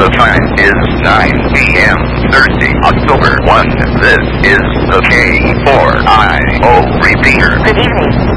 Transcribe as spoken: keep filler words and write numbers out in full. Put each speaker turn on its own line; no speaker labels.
The time is nine p m Thursday, October first. This is the K four I O repeater.
Good evening.